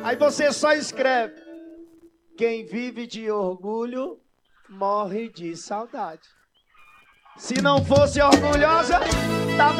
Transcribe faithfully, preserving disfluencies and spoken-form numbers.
Aí você só escreve: quem vive de orgulho morre de saudade. Se não fosse orgulhosa, tava